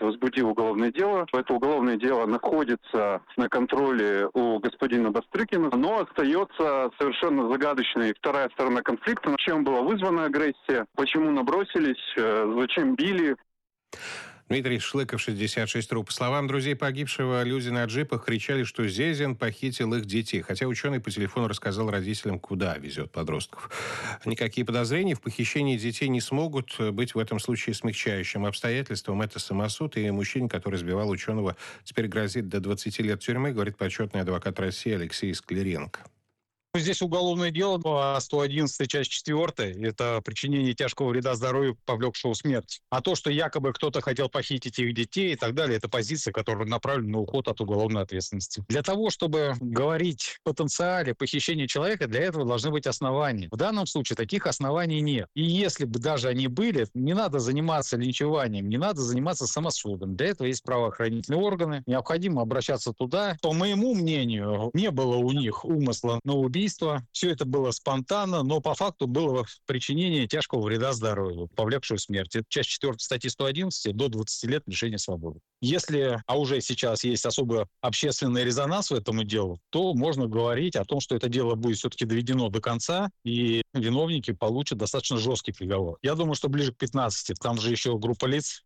возбудил уголовное дело. Это уголовное дело находится на контроле у господина Бастрыкина, но остается совершенно загадочной вторая сторона конфликта. Чем была вызвана агрессия, почему набросились, зачем били. Дмитрий Шлыков, 66.ру. По словам друзей погибшего, люди на джипах кричали, что Зезин похитил их детей, хотя ученый по телефону рассказал родителям, куда везет подростков. Никакие подозрения в похищении детей не смогут быть в этом случае смягчающим обстоятельством. Это самосуд, и мужчине, который сбивал ученого, теперь грозит до 20 лет тюрьмы, говорит почетный адвокат России Алексей Скляренко. Здесь уголовное дело по 111 часть 4. Это причинение тяжкого вреда здоровью, повлекшего смерть. А то, что якобы кто-то хотел похитить их детей и так далее, это позиция, которая направлена на уход от уголовной ответственности. Для того, чтобы говорить о потенциале похищения человека, для этого должны быть основания. В данном случае таких оснований нет. И если бы даже они были, не надо заниматься линчеванием, не надо заниматься самосудом. Для этого есть правоохранительные органы. Необходимо обращаться туда. По моему мнению, не было у них умысла на убийство. Все это было спонтанно, но по факту было причинение тяжкого вреда здоровью, повлекшего смерть. Это часть 4 статьи 111 до 20 лет лишения свободы. Если, а уже сейчас есть особый общественный резонанс в этому делу, то можно говорить о том, что это дело будет все-таки доведено до конца, и виновники получат достаточно жесткий приговор. Я думаю, что ближе к 15. Там же еще группа лиц.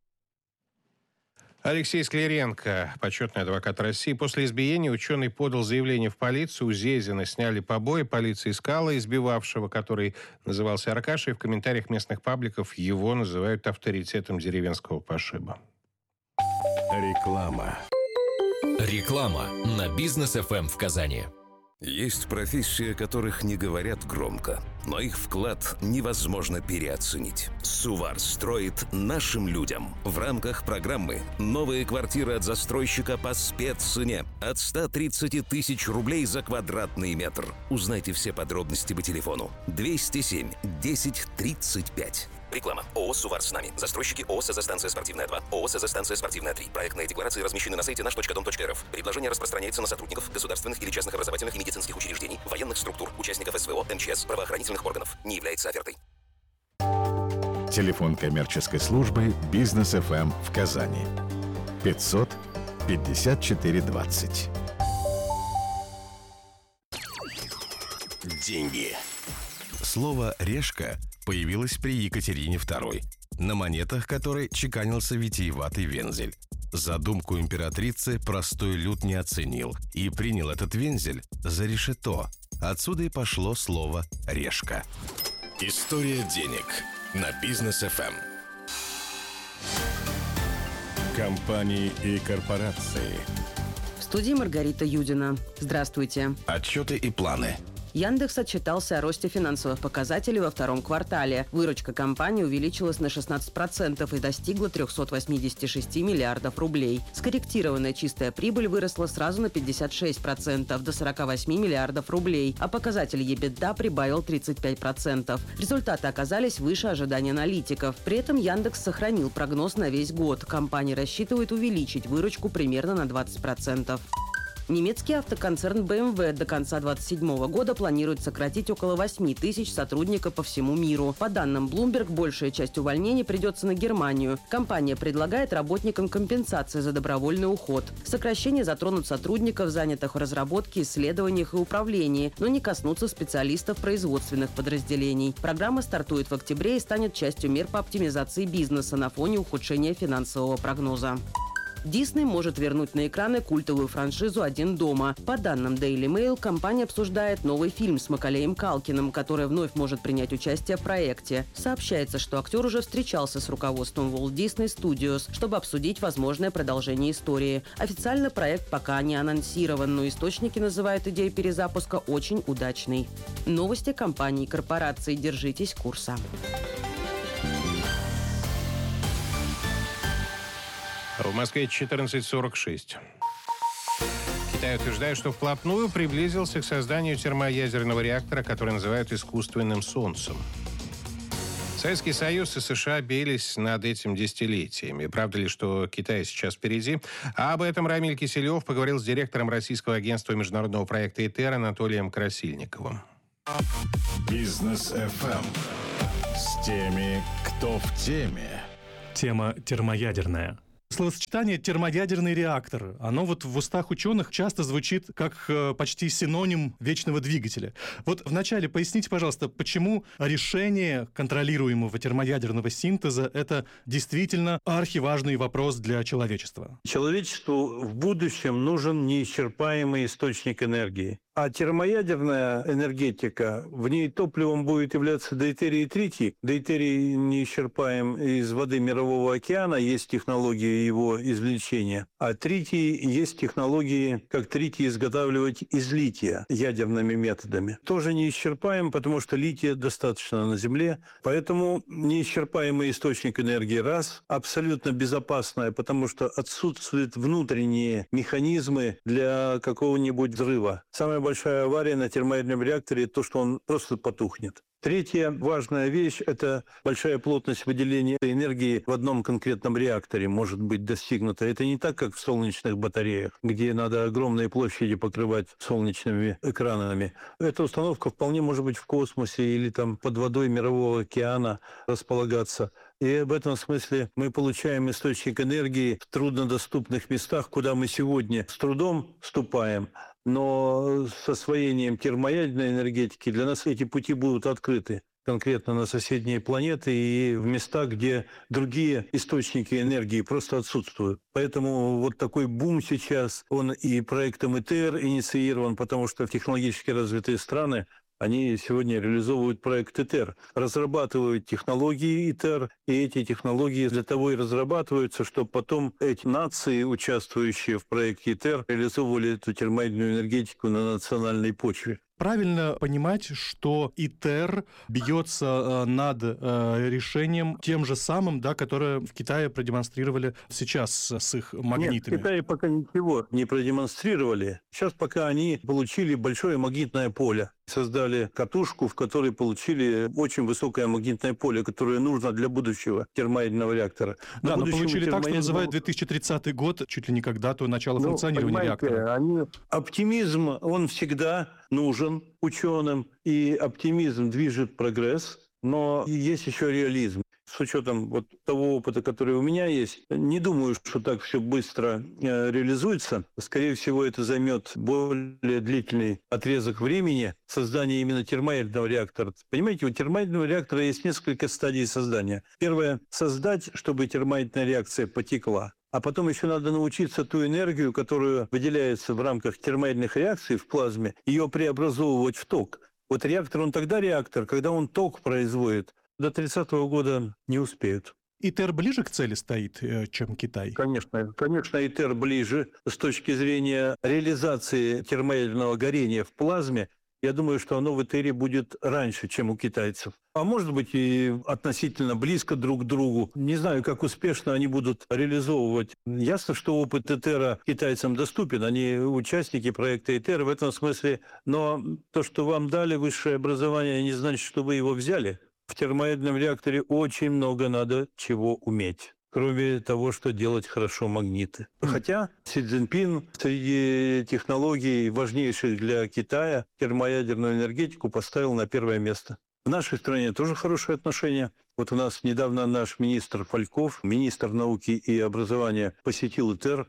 Алексей Скляренко, почетный адвокат России. После избиения ученый подал заявление в полицию. У Зезина сняли побои. Полиция искала избивавшего, который назывался Аркашей. В комментариях местных пабликов его называют авторитетом деревенского пошиба. Реклама. Реклама на Бизнес ФМ в Казани. Есть профессии, о которых не говорят громко, но их вклад невозможно переоценить. Сувар строит нашим людям в рамках программы «Новые квартиры от застройщика по спеццене» от 130 тысяч рублей за квадратный метр. Узнайте все подробности по телефону 207 10 35. Реклама. ООО «Сувар с нами». Застройщики ООО «СЗ-станция спортивная 2», ООО «СЗ-станция спортивная 3». Проектные декларации размещены на сайте наш.дом.рф. Предложение распространяется на сотрудников государственных или частных образовательных и медицинских учреждений, военных структур, участников СВО, МЧС, правоохранительных органов. Не является офертой. Телефон коммерческой службы «Бизнес ФМ» в Казани. 500 54 20. Деньги. Слово «решка» появилось при Екатерине II, на монетах которой чеканился витиеватый вензель. Задумку императрицы простой люд не оценил и принял этот вензель за решето. Отсюда и пошло слово «решка». История денег на Бизнес ФМ. Компании и корпорации. В студии Маргарита Юдина. Здравствуйте. Отчеты и планы. Яндекс отчитался о росте финансовых показателей во втором квартале. Выручка компании увеличилась на 16% и достигла 386 миллиардов рублей. Скорректированная чистая прибыль выросла сразу на 56% до 48 миллиардов рублей, а показатель EBITDA прибавил 35%. Результаты оказались выше ожиданий аналитиков. При этом Яндекс сохранил прогноз на весь год. Компания рассчитывает увеличить выручку примерно на 20%. Немецкий автоконцерн BMW до конца 2027 года планирует сократить около 8 тысяч сотрудников по всему миру. По данным Bloomberg, большая часть увольнений придется на Германию. Компания предлагает работникам компенсации за добровольный уход. Сокращения затронут сотрудников, занятых в разработке, исследованиях и управлении, но не коснутся специалистов производственных подразделений. Программа стартует в октябре и станет частью мер по оптимизации бизнеса на фоне ухудшения финансового прогноза. Дисней может вернуть на экраны культовую франшизу «Один дома». По данным Daily Mail, компания обсуждает новый фильм с Маколеем Калкиным, который вновь может принять участие в проекте. Сообщается, что актер уже встречался с руководством Walt Disney Studios, чтобы обсудить возможное продолжение истории. Официально проект пока не анонсирован, но источники называют идею перезапуска очень удачной. Новости компаний и корпораций. Держитесь курса. В Москве 14:46. Китай утверждает, что вплотную приблизился к созданию термоядерного реактора, который называют искусственным солнцем. Советский Союз и США бились над этим десятилетиями. Правда ли, что Китай сейчас впереди? А об этом Рамиль Киселев поговорил с директором Российского агентства международного проекта ИТЕР Анатолием Красильниковым. Бизнес ФМ. С теми, кто в теме. Тема термоядерная. Словосочетание «термоядерный реактор», оно вот в устах ученых часто звучит как почти синоним вечного двигателя. Вот вначале поясните, пожалуйста, почему решение контролируемого термоядерного синтеза – это действительно архиважный вопрос для человечества? Человечеству в будущем нужен неисчерпаемый источник энергии. А термоядерная энергетика, в ней топливом будет являться дейтерий и тритий. Дейтерий неисчерпаем из воды Мирового океана, есть технологии его извлечения. А тритий есть технологии, как тритий изготавливать из лития ядерными методами. Тоже неисчерпаем, потому что лития достаточно на Земле. Поэтому неисчерпаемый источник энергии раз, абсолютно безопасная, потому что отсутствуют внутренние механизмы для какого-нибудь взрыва. Самая большая авария на термоядерном реакторе – то, что он просто потухнет. Третья важная вещь – это большая плотность выделения энергии в одном конкретном реакторе может быть достигнута. Это не так, как в солнечных батареях, где надо огромные площади покрывать солнечными экранами. Эта установка вполне может быть в космосе или там под водой Мирового океана располагаться. И в этом смысле мы получаем источник энергии в труднодоступных местах, куда мы сегодня с трудом ступаем. Но с освоением термоядерной энергетики для нас эти пути будут открыты конкретно на соседние планеты и в места, где другие источники энергии просто отсутствуют. Поэтому вот такой бум сейчас, он и проектом ИТЕР инициирован, потому что технологически развитые страны, они сегодня реализовывают проект ИТЕР, разрабатывают технологии ИТЕР, и эти технологии для того и разрабатываются, чтобы потом эти нации, участвующие в проекте ИТЕР, реализовывали эту термоядерную энергетику на национальной почве. Правильно понимать, что ИТЕР бьется над решением тем же самым, да, которое в Китае продемонстрировали сейчас с их магнитами? Нет, в Китае пока ничего не продемонстрировали. Сейчас пока они получили большое магнитное поле. Создали катушку, в которой получили очень высокое магнитное поле, которое нужно для будущего термоядерного реактора. Да, но получили так, что называют 2030 год, чуть ли не как дату начала функционирования реактора. Оптимизм, он всегда нужен ученым, и оптимизм движет прогресс, но есть еще реализм. С учетом вот того опыта, который у меня есть, не думаю, что так все быстро реализуется. Скорее всего, это займет более длительный отрезок времени создания именно термоядерного реактора. Понимаете, у термоядерного реактора есть несколько стадий создания. Первое – создать, чтобы термоядерная реакция потекла. А потом еще надо научиться ту энергию, которая выделяется в рамках термоядерных реакций в плазме, ее преобразовывать в ток. Вот реактор, он тогда реактор, когда он ток производит. До 30-го года не успеют. ИТЕР ближе к цели стоит, чем Китай? Конечно, ИТЕР ближе с точки зрения реализации термоядерного горения в плазме. Я думаю, что оно в ИТЕРе будет раньше, чем у китайцев. А может быть и относительно близко друг к другу. Не знаю, как успешно они будут реализовывать. Ясно, что опыт ИТЕРа китайцам доступен. Они участники проекта ИТЕР в этом смысле. Но то, что вам дали высшее образование, не значит, что вы его взяли. В термоядерном реакторе очень много надо чего уметь, кроме того, что делать хорошо магниты. Хотя Си Цзиньпин среди технологий, важнейших для Китая, термоядерную энергетику поставил на первое место. В нашей стране тоже хорошие отношения. Вот у нас недавно наш министр Фальков, министр науки и образования, посетил ИТЕР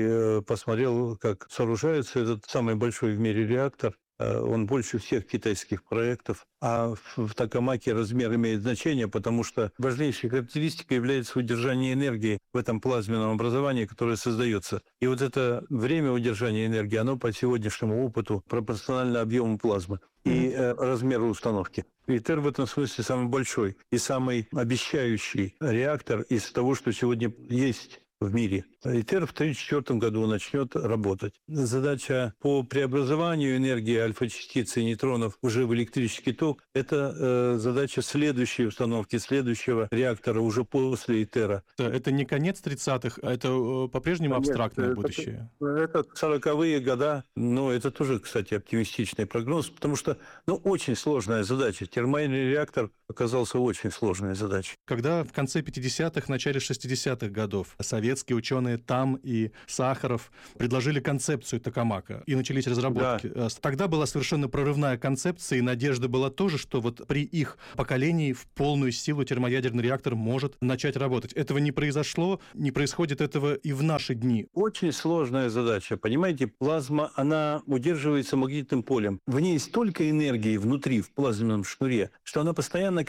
и посмотрел, как сооружается этот самый большой в мире реактор. Он больше всех китайских проектов. А в токамаке размер имеет значение, потому что важнейшей характеристикой является удержание энергии в этом плазменном образовании, которое создается. И вот это время удержания энергии, оно по сегодняшнему опыту пропорционально объему плазмы и размеру установки. ИТЕР в этом смысле самый большой и самый обещающий реактор из того, что сегодня есть в мире. ИТЕР в 1934 году начнет работать. Задача по преобразованию энергии альфа-частиц и нейтронов уже в электрический ток – это задача следующей установки, следующего реактора уже после ИТЕРа. Это не конец 30-х, а это по-прежнему абстрактное будущее. Это 40-е года. Но это тоже, кстати, оптимистичный прогноз, потому что очень сложная задача. Термоядерный реактор оказался очень сложной задачей. Когда в конце 50-х, начале 60-х годов Советы советские ученые Там и Сахаров предложили концепцию токамака, и начались разработки. Да. Тогда была совершенно прорывная концепция, и надежда была тоже, что вот при их поколении в полную силу термоядерный реактор может начать работать. Этого не произошло, не происходит этого и в наши дни. Очень сложная задача. Понимаете, плазма, она удерживается магнитным полем. В ней столько энергии внутри, в плазменном шнуре, что она постоянно,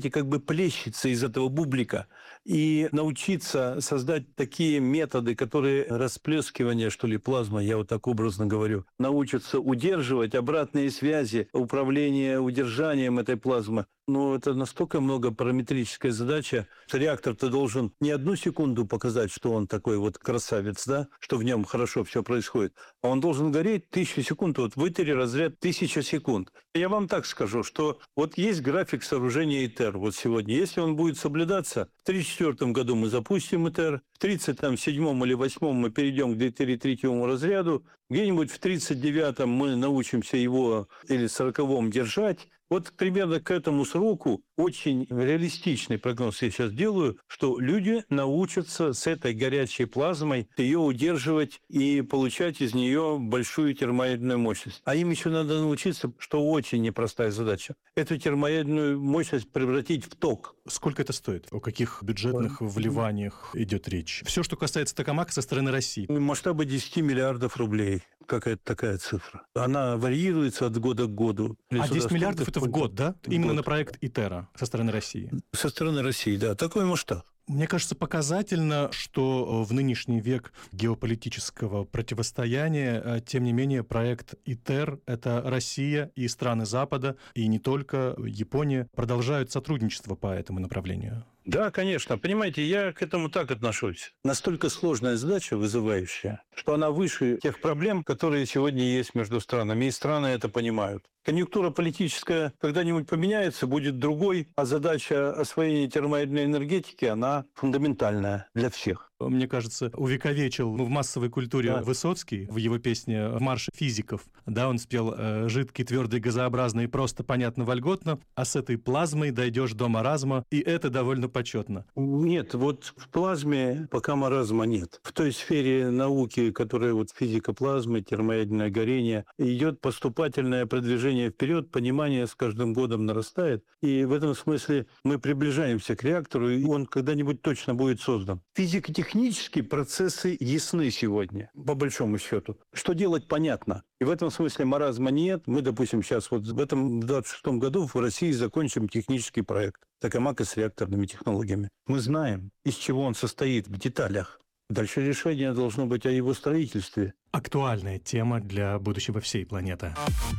плещется из этого бублика. И научиться создать такие методы, которые расплескивание, плазма, я вот так образно говорю, научатся удерживать обратные связи, управление удержанием этой плазмы. Но это настолько многопараметрическая задача. Реактор-то должен не 1 секунду показать, что он такой вот красавец, да, что в нем хорошо все происходит, а он должен гореть 1000 секунд. Вот в ИТЕРе разряд 1000 секунд. Я вам так скажу, что вот есть график сооружения ИТЕР вот сегодня. Если он будет соблюдаться, в 1934 году мы запустим ИТЕР, в 1937 или 1938 мы перейдем к ИТЕРе 3-му разряду, где-нибудь в 1939 мы научимся его или в 1940 держать. Вот примерно к этому сроку очень реалистичный прогноз я сейчас делаю, что люди научатся с этой горячей плазмой ее удерживать и получать из нее большую термоядерную мощность. А им еще надо научиться, что очень непростая задача, эту термоядерную мощность превратить в ток. Сколько это стоит? О каких бюджетных вливаниях идет речь? Все, что касается токамака со стороны России. Масштабы 10 миллиардов рублей. Какая-то такая цифра. Она варьируется от года к году. А 10 миллиардов это в год, да? Именно на проект ИТЕРа со стороны России? Со стороны России, да. Такой масштаб. Мне кажется, показательно, что в нынешний век геополитического противостояния, тем не менее, проект ИТЕР — это Россия и страны Запада, и не только Япония, продолжают сотрудничество по этому направлению. Да, конечно. Понимаете, я к этому так отношусь. Настолько сложная задача, вызывающая, что она выше тех проблем, которые сегодня есть между странами, и страны это понимают. Конъюнктура политическая когда-нибудь поменяется, будет другой, а задача освоения термоядерной энергетики, она фундаментальная для всех. Мне кажется, увековечил в массовой культуре Высоцкий в его песне «В марше физиков». Да, он спел «Жидкий, твердый, газообразный, просто, понятно, вольготно, а с этой плазмой дойдешь до маразма, и это довольно почетно». Нет, вот в плазме пока маразма нет. В той сфере науки, которая вот физика плазмы, термоядерное горение, идет поступательное продвижение вперед, понимание с каждым годом нарастает, и в этом смысле мы приближаемся к реактору, и он когда-нибудь точно будет создан. Физико-технические процессы ясны сегодня, по большому счету. Что делать, понятно. И в этом смысле маразма нет. Мы, допустим, сейчас вот в этом 26-м году в России закончим технический проект токамака с реакторными технологиями. Мы знаем, из чего он состоит в деталях. Дальше решение должно быть о его строительстве. Актуальная тема для будущего всей планеты.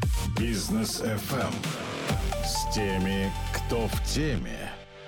Бизнес FM с теми, кто в теме.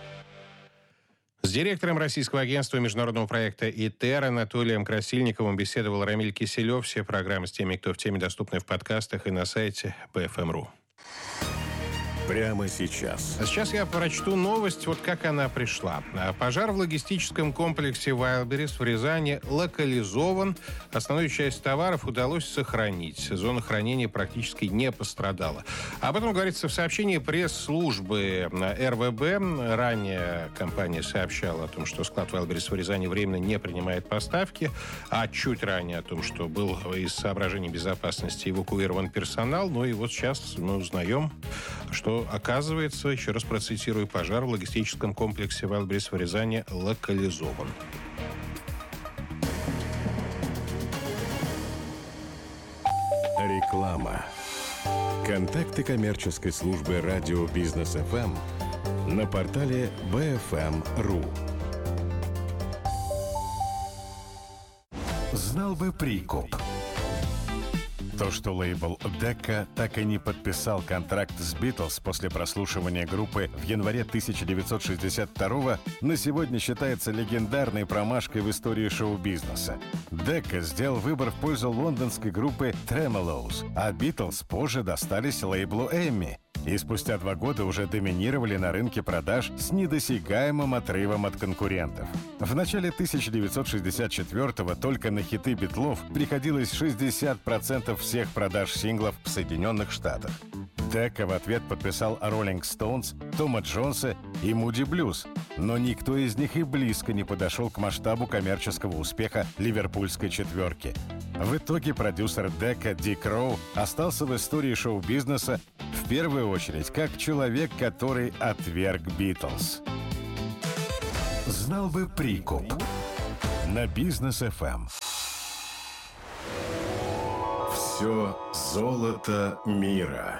С директором Российского агентства международного проекта ИТЕР Анатолием Красильниковым беседовал Рамиль Киселев. Все программы с теми, кто в теме, доступны в подкастах и на сайте BFM.ru. Прямо сейчас. А сейчас я прочту новость, вот как она пришла. Пожар в логистическом комплексе Wildberries в Рязани локализован. Основную часть товаров удалось сохранить. Зона хранения практически не пострадала. Об этом говорится в сообщении пресс-службы РВБ. Ранее компания сообщала о том, что склад Wildberries в Рязани временно не принимает поставки, а чуть ранее о том, что был из соображений безопасности эвакуирован персонал. Ну и вот сейчас мы узнаем, что оказывается, еще раз процитирую, пожар в логистическом комплексе Wildberries в Рязани локализован. Реклама. Контакты коммерческой службы радио Бизнес FM на портале BFM.ru. Знал бы Прикуп. То, что лейбл Decca так и не подписал контракт с Beatles после прослушивания группы в январе 1962-го, на сегодня считается легендарной промашкой в истории шоу-бизнеса. Decca сделал выбор в пользу лондонской группы Tremeloes, а Beatles позже достались лейблу Emmy. И спустя 2 года уже доминировали на рынке продаж с недосягаемым отрывом от конкурентов. В начале 1964-го только на хиты Битлов приходилось 60% всех продаж синглов в Соединенных Штатах. Дека в ответ подписал Rolling Stones, Тома Джонса и Moody Blues, но никто из них и близко не подошел к масштабу коммерческого успеха ливерпульской четверки. В итоге продюсер Дека Дик Роу остался в истории шоу-бизнеса в первую очередь как человек, который отверг Битлз. Знал бы прикуп. На Бизнес ФМ. Все золото мира.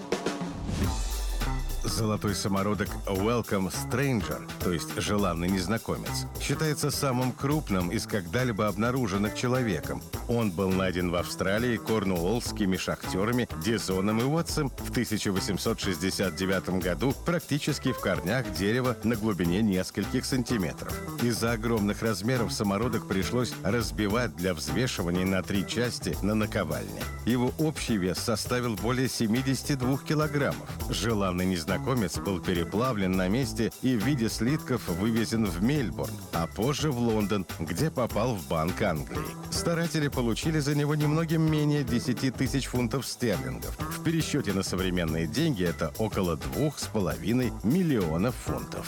Золотой самородок Welcome Stranger, то есть желанный незнакомец, считается самым крупным из когда-либо обнаруженных человеком. Он был найден в Австралии корнуоллскими шахтерами Дизоном и Уотсом в 1869 году практически в корнях дерева на глубине нескольких сантиметров. Из-за огромных размеров самородок пришлось разбивать для взвешивания на 3 части на наковальне. Его общий вес составил более 72 килограммов. Желанный незнакомец был переплавлен на месте и в виде слитков вывезен в Мельбурн, а позже в Лондон, где попал в Банк Англии. Старатели получили за него немногим менее 10 тысяч фунтов стерлингов. В пересчете на современные деньги это около 2,5 миллионов фунтов.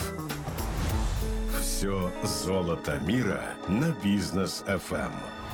Все золото мира на Бизнес ФМ.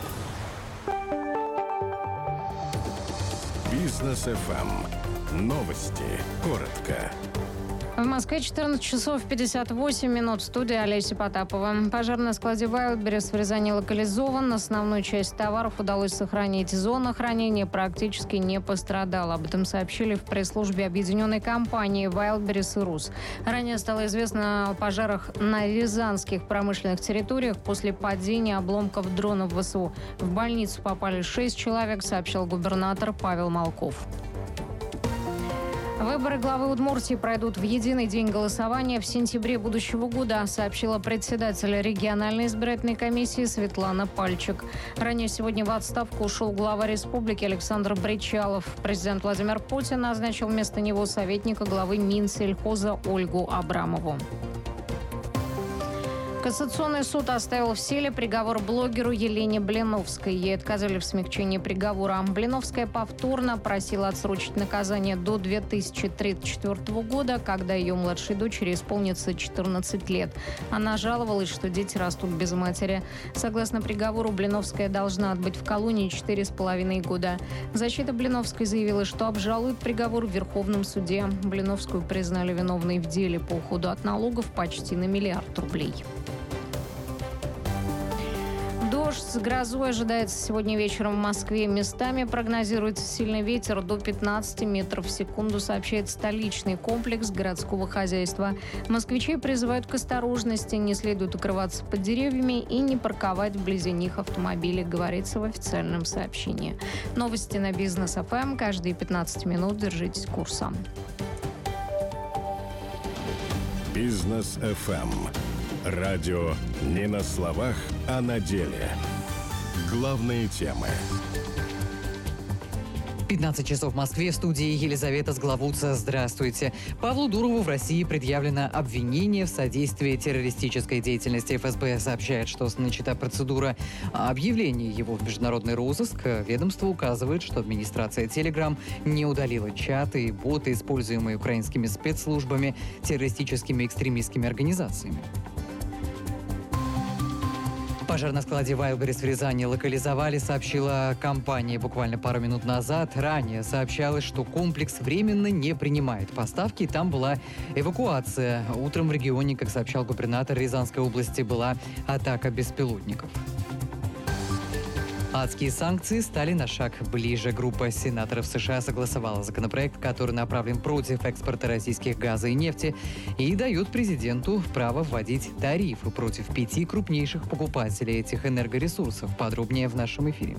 Бизнес ФМ. Новости. Коротко. В Москве 14 часов 58 минут. В студии Олеся Потапова. Пожар на складе Wildberries в Рязани локализован. Основную часть товаров удалось сохранить. Зона хранения практически не пострадала. Об этом сообщили в пресс-службе объединенной компании Wildberries и РУС. Ранее стало известно о пожарах на рязанских промышленных территориях после падения обломков дронов ВСУ. В больницу попали 6 человек, сообщил губернатор Павел Малков. Выборы главы Удмуртии пройдут в единый день голосования в сентябре будущего года, сообщила председатель региональной избирательной комиссии Светлана Пальчик. Ранее сегодня в отставку ушел глава республики Александр Бричалов. Президент Владимир Путин назначил вместо него советника главы Минсельхоза Ольгу Абрамову. Кассационный суд оставил в силе приговор блогеру Елене Блиновской. Ей отказали в смягчении приговора. Блиновская повторно просила отсрочить наказание до 2034 года, когда ее младшей дочери исполнится 14 лет. Она жаловалась, что дети растут без матери. Согласно приговору, Блиновская должна отбыть в колонии 4,5 года. Защита Блиновской заявила, что обжалует приговор в Верховном суде. Блиновскую признали виновной в деле по уходу от налогов почти на 1 миллиард рублей. Дождь с грозой ожидается сегодня вечером в Москве. Местами прогнозируется сильный ветер до 15 метров в секунду, сообщает столичный комплекс городского хозяйства. Москвичей призывают к осторожности, не следует укрываться под деревьями и не парковать вблизи них автомобили, говорится в официальном сообщении. Новости на Бизнес ФМ. Каждые 15 минут держитесь курса. Бизнес ФМ. Радио не на словах, а на деле. Главные темы. 15 часов в Москве. В студии Елизавета Сглавутца. Здравствуйте. Павлу Дурову в России предъявлено обвинение в содействии террористической деятельности. ФСБ сообщает, что начата процедура объявления его в международный розыск. Ведомство указывает, что администрация Telegram не удалила чаты и боты, используемые украинскими спецслужбами, террористическими экстремистскими организациями. Пожар на складе Wildberries в Рязани локализовали, сообщила компания буквально пару минут назад. Ранее сообщалось, что комплекс временно не принимает поставки. Там была эвакуация. Утром в регионе, как сообщал губернатор Рязанской области, была атака беспилотников. Адские санкции стали на шаг ближе. Группа сенаторов США согласовала законопроект, который направлен против экспорта российских газа и нефти и дает президенту право вводить тарифы против 5 крупнейших покупателей этих энергоресурсов. Подробнее в нашем эфире.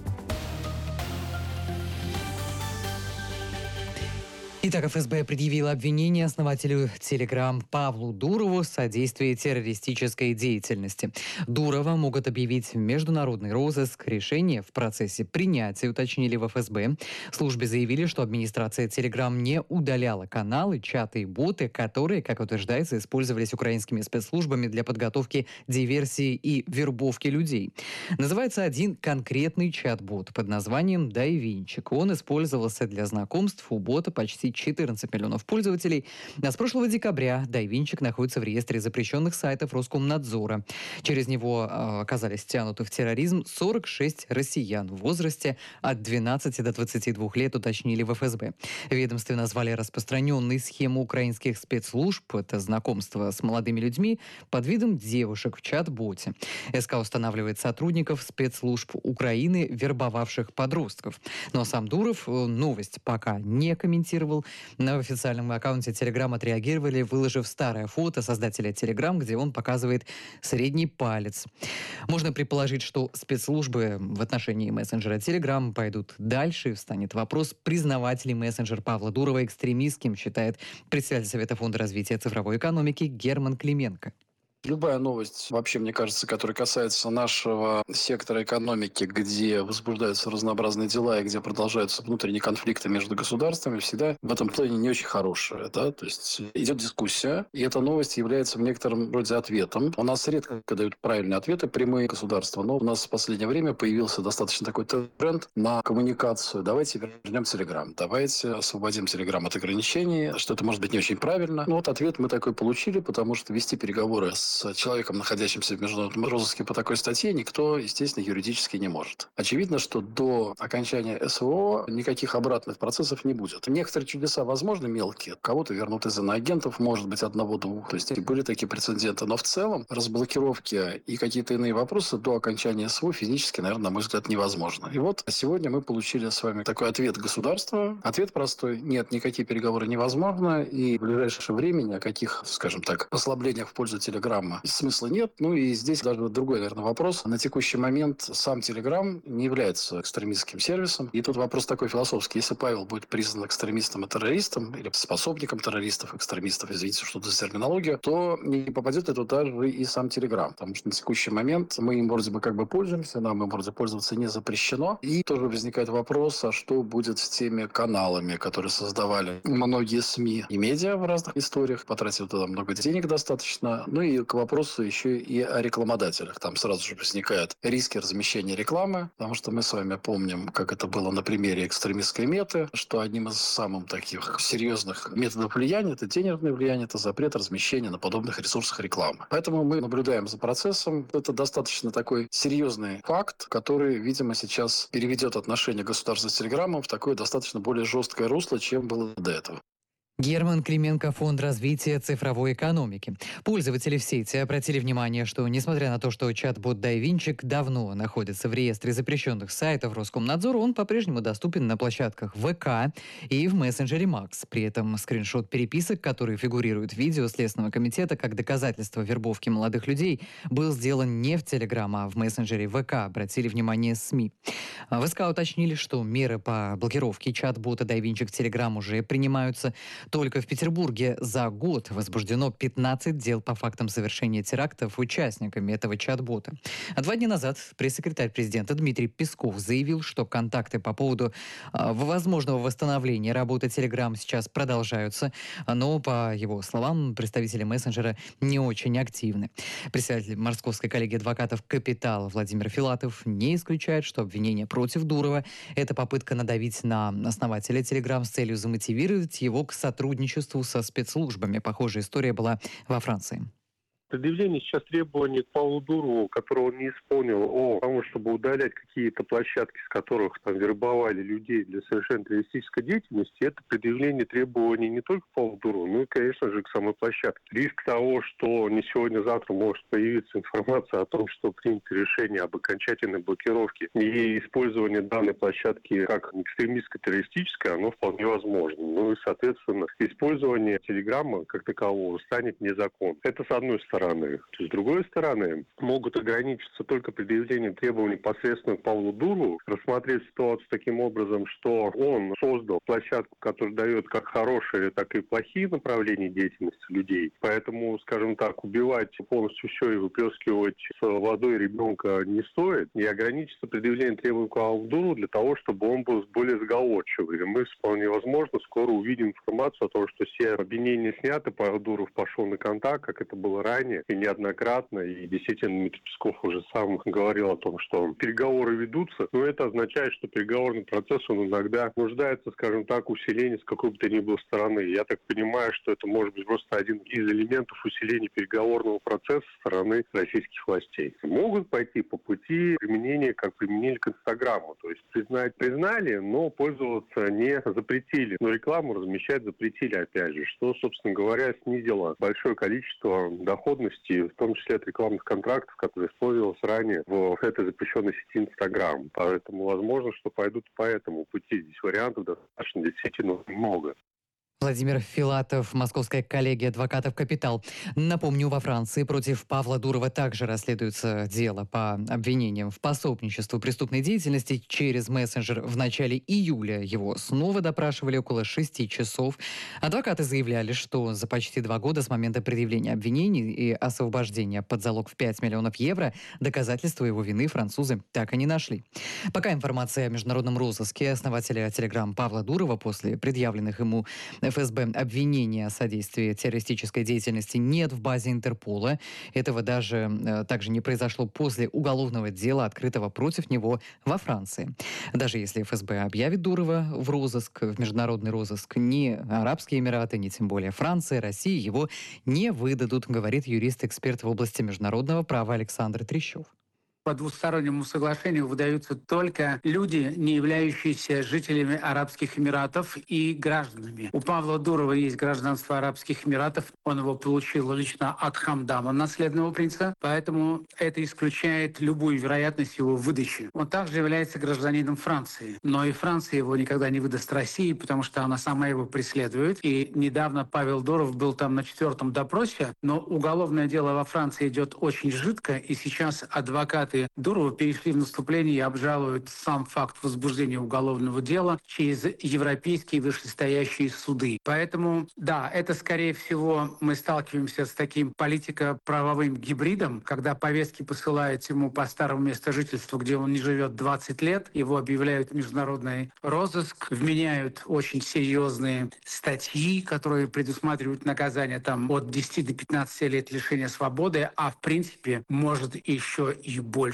Итак, ФСБ предъявила обвинение основателю Telegram Павлу Дурову в содействии террористической деятельности. Дурова могут объявить в международный розыск. Решение в процессе принятия, уточнили в ФСБ. В службе заявили, что администрация Telegram не удаляла каналы, чаты и боты, которые, как утверждается, использовались украинскими спецслужбами для подготовки диверсии и вербовки людей. Называется один конкретный чат-бот под названием «Дай винчик». Он использовался для знакомств. У бота почти 14 миллионов пользователей. А с прошлого декабря Дайвинчик находится в реестре запрещенных сайтов Роскомнадзора. Через него оказались втянуты в терроризм 46 россиян в возрасте от 12 до 22 лет, уточнили в ФСБ. В ведомстве назвали распространенной схему украинских спецслужб, это знакомство с молодыми людьми, под видом девушек в чат-боте. СК устанавливает сотрудников спецслужб Украины, вербовавших подростков. Но сам Дуров новость пока не комментировал. На официальном аккаунте Telegram отреагировали, выложив старое фото создателя Telegram, где он показывает средний палец. Можно предположить, что спецслужбы в отношении мессенджера Telegram пойдут дальше. Встанет вопрос, признавать ли мессенджер Павла Дурова экстремистским, считает председатель Совета фонда развития цифровой экономики Герман Клименко. Любая новость, вообще, мне кажется, которая касается нашего сектора экономики, где возбуждаются разнообразные дела и где продолжаются внутренние конфликты между государствами, всегда в этом плане не очень хорошая. Да? То есть идет дискуссия, и эта новость является в некотором роде ответом. У нас редко дают правильные ответы, прямые государства, но у нас в последнее время появился достаточно такой тренд на коммуникацию. Давайте вернем Telegram, давайте освободим Telegram от ограничений, что это может быть не очень правильно. Но вот ответ мы такой получили, потому что вести переговоры с человеком, находящимся в международном розыске по такой статье, никто, естественно, юридически не может. Очевидно, что до окончания СВО никаких обратных процессов не будет. Некоторые чудеса возможны мелкие. Кого-то вернут из иноагентов, может быть, одного-двух. То есть были такие прецеденты. Но в целом разблокировки и какие-то иные вопросы до окончания СВО физически, наверное, на мой взгляд, невозможно. И вот сегодня мы получили с вами такой ответ государства. Ответ простой. Нет, никакие переговоры невозможно. И в ближайшее время ни о каких, скажем так, послаблениях в пользу Телеграма смысла нет. Ну и здесь даже другой, наверное, вопрос. На текущий момент сам Telegram не является экстремистским сервисом. И тут вопрос такой философский. Если Павел будет признан экстремистом и террористом, или способником террористов, экстремистов, извините, что это за терминология, то не попадет это даже и сам Telegram. Потому что на текущий момент мы им вроде бы как бы пользуемся, нам им вроде пользоваться не запрещено. И тоже возникает вопрос, а что будет с теми каналами, которые создавали многие СМИ и медиа в разных историях, потратили туда много денег достаточно. Ну и к вопросу еще и о рекламодателях. Там сразу же возникают риски размещения рекламы, потому что мы с вами помним, как это было на примере экстремистской меты, что одним из самых таких серьезных методов влияния, это денежное влияние, это запрет размещения на подобных ресурсах рекламы. Поэтому мы наблюдаем за процессом. Это достаточно такой серьезный факт, который, видимо, сейчас переведет отношение государства с Телеграмом в такое достаточно более жесткое русло, чем было до этого. Герман Клименко, Фонд развития цифровой экономики. Пользователи в сети обратили внимание, что, несмотря на то, что чат-бот Дайвинчик давно находится в реестре запрещенных сайтов Роскомнадзора, он по-прежнему доступен на площадках ВК и в мессенджере Макс. При этом скриншот переписок, которые фигурируют в видео Следственного комитета как доказательство вербовки молодых людей, был сделан не в Телеграм, а в мессенджере ВК, обратили внимание СМИ. В СК уточнили, что меры по блокировке чат-бота Дайвинчик в Телеграм уже принимаются. Только в Петербурге за год возбуждено 15 дел по фактам совершения терактов участниками этого чат-бота. А 2 дня назад пресс-секретарь президента Дмитрий Песков заявил, что контакты по поводу возможного восстановления работы Telegram сейчас продолжаются, но, по его словам, представители мессенджера не очень активны. Председатель Московской коллегии адвокатов «Капитал» Владимир Филатов не исключает, что обвинение против Дурова – это попытка надавить на основателя Telegram с целью замотивировать его к сотрудничеству со спецслужбами. Похожая история была во Франции. Предъявление сейчас требований к Павлу Дурову, которого он не исполнил, о тому, чтобы удалять какие-то площадки, с которых там вербовали людей для совершения террористической деятельности, это предъявление требований не только к Павлу Дурову, но и, конечно же, к самой площадке. Риск того, что не сегодня-завтра может появиться информация о том, что принято решение об окончательной блокировке и использовании данной площадки как экстремистско-террористической, оно вполне возможно. Ну и, соответственно, использование Телеграма как такового станет незаконным. Это с одной стороны. С другой стороны, могут ограничиться только предъявлением требований непосредственно к Павлу Дурову, рассмотреть ситуацию таким образом, что он создал площадку, которая дает как хорошие, так и плохие направления деятельности людей. Поэтому, скажем так, убивать полностью все и выплескивать с водой ребенка не стоит. И ограничиться предъявлением требований к Павлу Дурову для того, чтобы он был более сговорчивый. И мы вполне возможно скоро увидим информацию о том, что все обвинения сняты, Павел Дуров пошел на контакт, как это было ранее, ранее и неоднократно, и действительно Дмитрий Песков уже сам говорил о том, что переговоры ведутся, но это означает, что переговорный процесс, он иногда нуждается, скажем так, в усилении с какой бы то ни было стороны. Я так понимаю, что это может быть просто один из элементов усиления переговорного процесса со стороны российских властей. Могут пойти по пути применения, как применили к Инстаграму, то есть признали, но пользоваться не запретили, но рекламу размещать запретили, опять же, что, собственно говоря, снизило большое количество доходности, в том числе от рекламных контрактов, которые использовались ранее в этой запрещенной сети Инстаграм. Поэтому возможно, что пойдут по этому пути. Здесь вариантов достаточно действительно много. Владимир Филатов, Московская коллегия адвокатов «Капитал». Напомню, во Франции против Павла Дурова также расследуется дело по обвинениям в пособничестве преступной деятельности через мессенджер. В начале июля его снова допрашивали около 6 часов. Адвокаты заявляли, что за почти 2 года с момента предъявления обвинений и освобождения под залог в 5 миллионов евро доказательства его вины французы так и не нашли. Пока информация о международном розыске основателя Telegram Павла Дурова после предъявленных ему ФСБ обвинения о содействии террористической деятельности нет в базе Интерпола. Этого также не произошло после уголовного дела, открытого против него во Франции. Даже если ФСБ объявит Дурова в розыск, в международный розыск, ни Арабские Эмираты, ни тем более Франция, Россия его не выдадут, говорит юрист-эксперт в области международного права Александр Трещев. По двустороннему соглашению выдаются только люди, не являющиеся жителями Арабских Эмиратов и гражданами. У Павла Дурова есть гражданство Арабских Эмиратов. Он его получил лично от Хамдама, наследного принца. Поэтому это исключает любую вероятность его выдачи. Он также является гражданином Франции. Но и Франция его никогда не выдаст России, потому что она сама его преследует. И недавно Павел Дуров был там на 4-м допросе. Но уголовное дело во Франции идет очень жидко. И сейчас адвокаты Дурова перешли в наступление и обжалуют сам факт возбуждения уголовного дела через европейские вышестоящие суды. Поэтому, да, это, скорее всего, мы сталкиваемся с таким политико-правовым гибридом, когда повестки посылают ему по старому месту жительства, где он не живет 20 лет, его объявляют в международный розыск, вменяют очень серьезные статьи, которые предусматривают наказание там, от 10 до 15 лет лишения свободы, а в принципе, может еще и больше.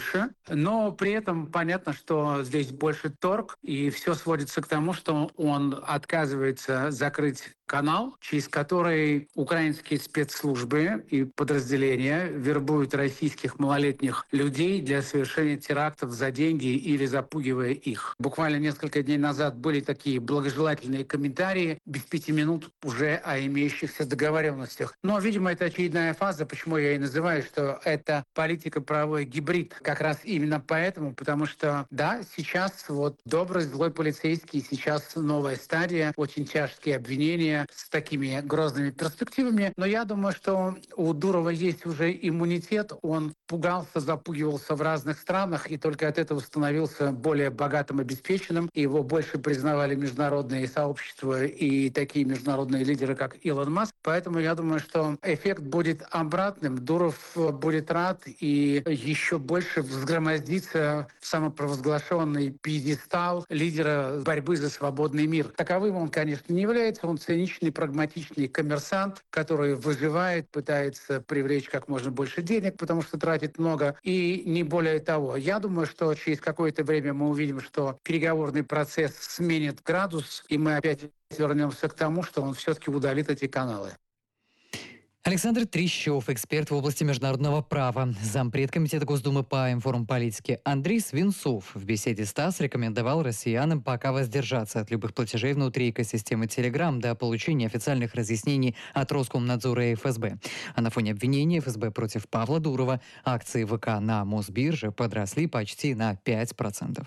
Но при этом понятно, что здесь больше торг, и все сводится к тому, что он отказывается закрыть канал, через который украинские спецслужбы и подразделения вербуют российских малолетних людей для совершения терактов за деньги или запугивая их. Буквально несколько дней назад были такие благожелательные комментарии, без 5 минут уже о имеющихся договоренностях. Но, видимо, это очередная фаза, почему я и называю, что это политико-правовой гибрид. Как раз именно поэтому, потому что, да, сейчас вот добрый, злой полицейский, сейчас новая стадия, очень тяжкие обвинения, с такими грозными перспективами. Но я думаю, что у Дурова есть уже иммунитет. Он пугался, запугивался в разных странах и только от этого становился более богатым, обеспеченным. И его больше признавали международные сообщества и такие международные лидеры, как Илон Маск. Поэтому я думаю, что эффект будет обратным. Дуров будет рад и еще больше взгромоздится в самопровозглашенный пьедестал лидера борьбы за свободный мир. Таковым он, конечно, не является. Он циничный, прагматичный коммерсант, который выживает, пытается привлечь как можно больше денег, потому что тратит много, и не более того. Я думаю, что через какое-то время мы увидим, что переговорный процесс сменит градус, и мы опять вернемся к тому, что он все-таки удалит эти каналы. Александр Трещев, эксперт в области международного права. Зампред Комитета Госдумы по информполитике Андрей Свинцов в беседе с ТАСС рекомендовал россиянам пока воздержаться от любых платежей внутри экосистемы Telegram до получения официальных разъяснений от Роскомнадзора и ФСБ. А на фоне обвинений ФСБ против Павла Дурова акции ВК на Мосбирже подросли почти на 5%.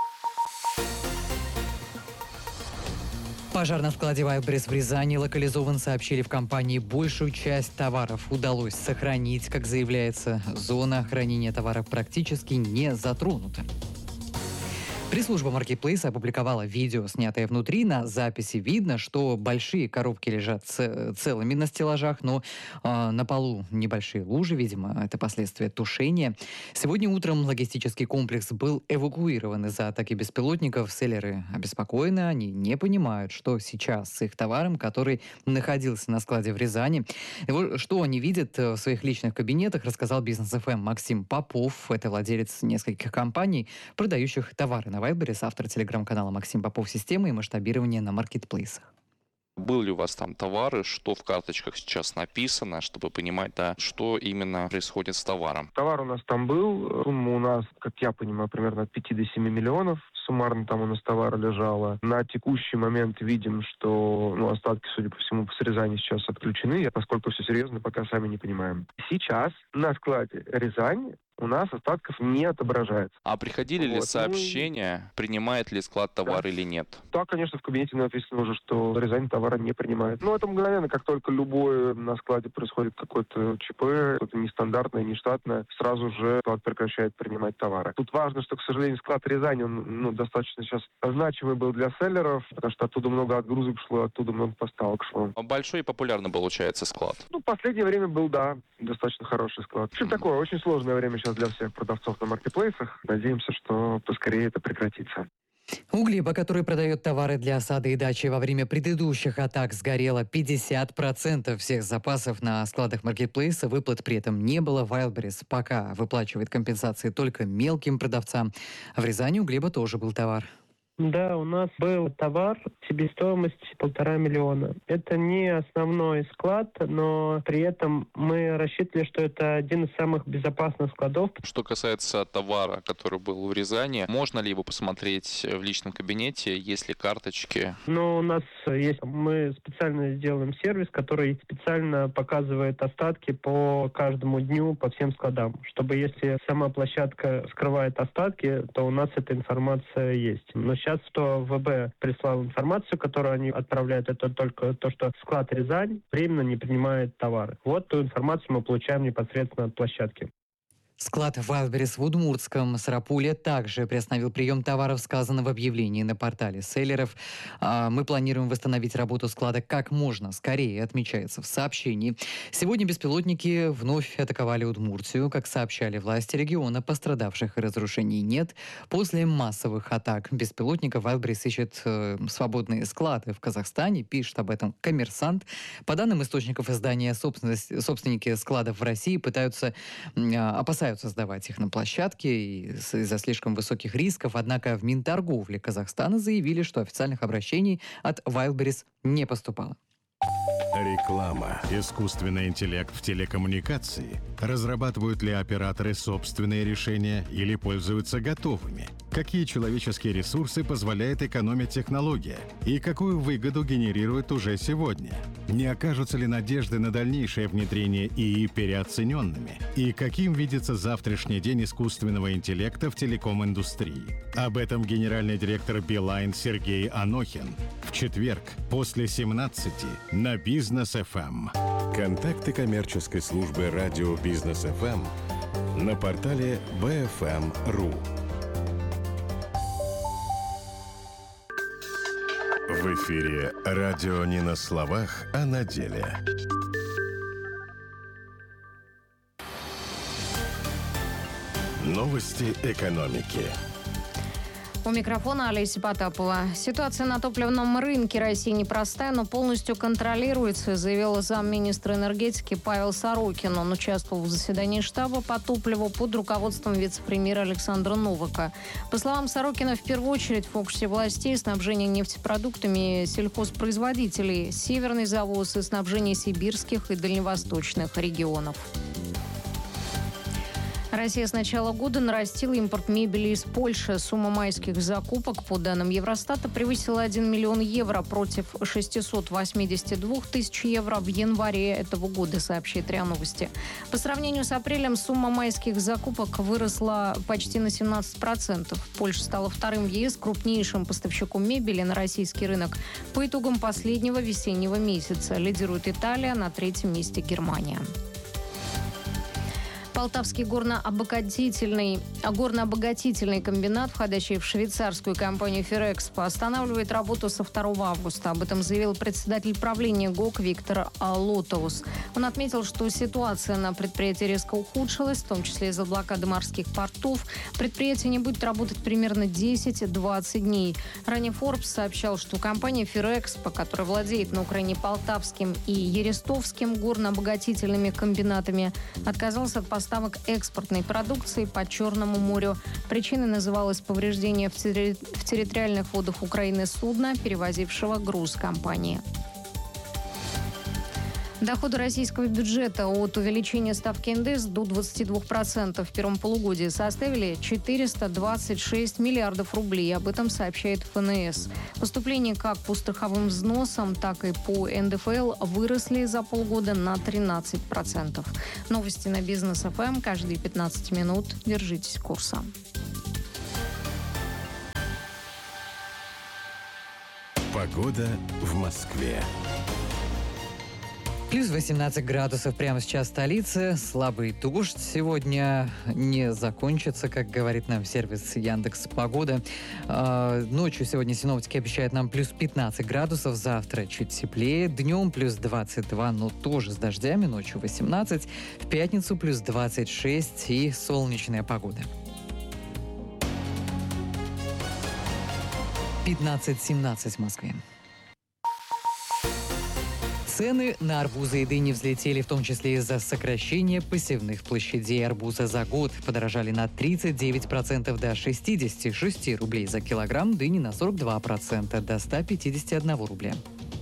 Пожар на складе Вайбрис в Рязани локализован, сообщили в компании. Большую часть товаров удалось сохранить. Как заявляется, зона хранения товаров практически не затронута. Пресс-служба Marketplace опубликовала видео, снятое внутри. На записи видно, что большие коробки лежат целыми на стеллажах, но на полу небольшие лужи, видимо, это последствия тушения. Сегодня утром логистический комплекс был эвакуирован из-за атаки беспилотников. Селлеры обеспокоены, они не понимают, что сейчас с их товаром, который находился на складе в Рязани. И вот что они видят в своих личных кабинетах, рассказал Бизнес ФМ Максим Попов. Это владелец нескольких компаний, продающих товары на Вайлдберрис, автор телеграм-канала Максим Попов «Система» и масштабирование на маркетплейсах. Был ли у вас там товары, что в карточках сейчас написано, чтобы понимать, да, что именно происходит с товаром? Товар у нас там был, сумма у нас, как я понимаю, примерно от 5 до 7 миллионов. Суммарно там у нас товара лежало. На текущий момент видим, что остатки, судя по всему, с Рязани сейчас отключены, поскольку все серьезно, пока сами не понимаем. Сейчас на складе Рязани у нас остатков не отображается. А приходили ли сообщения, принимает ли склад товар или нет? Да, конечно, в кабинете написано уже, что Рязань товара не принимает. Но это мгновенно, как только любое на складе происходит какое-то ЧП, что-то нестандартное, нештатное, сразу же склад прекращает принимать товары. Тут важно, что, к сожалению, склад Рязани, он достаточно сейчас значимый был для селлеров, потому что оттуда много отгрузок шло, оттуда много поставок шло. Большой и популярный получается склад? В последнее время был, да, достаточно хороший склад. В общем, такое очень сложное время сейчас для всех продавцов на маркетплейсах. Надеемся, что поскорее это прекратится. Углеба, который продает товары для сада и дачи, во время предыдущих атак сгорело 50% всех запасов на складах маркетплейса. Выплат при этом не было. Вайлдберрис пока выплачивает компенсации только мелким продавцам. А в Рязани у Глеба тоже был товар. Да, у нас был товар, себестоимость 1,5 миллиона. Это не основной склад, но при этом мы рассчитывали, что это один из самых безопасных складов. Что касается товара, который был в Рязани, можно ли его посмотреть в личном кабинете, есть ли карточки? Но у нас есть, мы специально сделаем сервис, который специально показывает остатки по каждому дню, по всем складам. Чтобы если сама площадка скрывает остатки, то у нас эта информация есть. Но сейчас, что ВБ прислал информацию, которую они отправляют, это только то, что склад Рязань временно не принимает товары. Вот ту информацию мы получаем непосредственно от площадки. Склад Вайлдберрис в Удмуртском Сарапуле также приостановил прием товаров, сказано в объявлении на портале селлеров. Мы планируем восстановить работу склада как можно скорее, отмечается в сообщении. Сегодня беспилотники вновь атаковали Удмуртию. Как сообщали власти региона, пострадавших и разрушений нет. После массовых атак беспилотников Вайлдберрис ищет свободные склады в Казахстане, пишет об этом «Коммерсант». По данным источников издания, собственники складов в России опасаются сдавать их на площадке из-за слишком высоких рисков. Однако в Минторговле Казахстана заявили, что официальных обращений от Вайлдберрис не поступало. Реклама. Искусственный интеллект в телекоммуникации. Разрабатывают ли операторы собственные решения или пользуются готовыми? Какие человеческие ресурсы позволяет экономить технология? И какую выгоду генерирует уже сегодня? Не окажутся ли надежды на дальнейшее внедрение ИИ переоцененными? И каким видится завтрашний день искусственного интеллекта в телеком-индустрии? Об этом генеральный директор Билайн Сергей Анохин в четверг после 17 на Бизнес ФМ. Контакты коммерческой службы радио Бизнес ФМ на портале bfm.ru. В эфире радио не на словах, а на деле. Новости экономики. У микрофона Олеся Потапова. Ситуация на топливном рынке России непростая, но полностью контролируется, заявил замминистра энергетики Павел Сорокин. Он участвовал в заседании штаба по топливу под руководством вице-премьера Александра Новака. По словам Сорокина, в первую очередь в фокусе властей снабжение нефтепродуктами сельхозпроизводителей, северный завоз и снабжение сибирских и дальневосточных регионов. Россия с начала года нарастила импорт мебели из Польши. Сумма майских закупок, по данным Евростата, превысила 1 миллион евро против 682 тысяч евро в январе этого года, сообщает РИА Новости. По сравнению с апрелем сумма майских закупок выросла почти на 17%. Польша стала вторым в ЕС крупнейшим поставщиком мебели на российский рынок по итогам последнего весеннего месяца. Лидирует Италия, на третьем месте Германия. Полтавский горно-обогатительный комбинат, входящий в швейцарскую компанию «Феррэкспо», останавливает работу со 2 августа. Об этом заявил председатель правления ГОК Виктор Лотоус. Он отметил, что ситуация на предприятии резко ухудшилась, в том числе из-за блокады морских портов. Предприятие не будет работать примерно 10-20 дней. Ранее Forbes сообщал, что компания «Феррэкспо», которая владеет на Украине Полтавским и Ерестовским горно-обогатительными комбинатами, отказался от поставок экспортной продукции по Черному морю. Причиной называлось повреждение в территориальных водах Украины судна, перевозившего груз компании. Доходы российского бюджета от увеличения ставки НДС до 22% в первом полугодии составили 426 миллиардов рублей. Об этом сообщает ФНС. Поступления как по страховым взносам, так и по НДФЛ выросли за полгода на 13%. Новости на Бизнес ФМ каждые 15 минут. Держитесь курса. Погода в Москве. Плюс 18 градусов прямо сейчас в столице. Слабый дождь сегодня не закончится, как говорит нам сервис Яндекс.Погода. Ночью сегодня синоптики обещают нам плюс 15 градусов. Завтра чуть теплее. Днем плюс 22, но тоже с дождями. Ночью 18. В пятницу плюс 26 и солнечная погода. 15-17 в Москве. Цены на арбузы и дыни взлетели, в том числе из-за сокращения посевных площадей. Арбуза за год подорожали на 39% до 66 рублей за килограмм, дыни на 42% до 151 рубля.